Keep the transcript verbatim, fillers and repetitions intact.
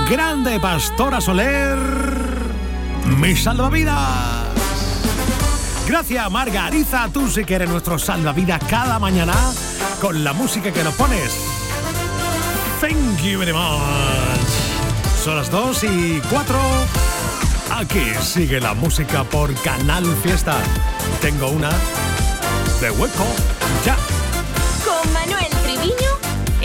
grande Pastora Soler, mi salvavidas. Gracias, Margarita, tú sí que eres nuestro salvavidas cada mañana con la música que nos pones. Thank you very much. Son las dos y cuatro. Aquí sigue la música por Canal Fiesta. Tengo una de hueco ya. Con Manuel